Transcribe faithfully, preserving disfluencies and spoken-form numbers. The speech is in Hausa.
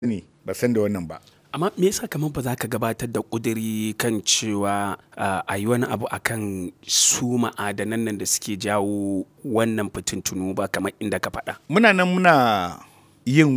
ne ba san da wannan ba. Amma me yasa kamar ba za ka gabatar da ƙuduri kan cewa uh, a yi wani abu akan su ma'adanan nan da suke jawo wannan fitintunu ba kamar inda ka faɗa? Muna nan muna yin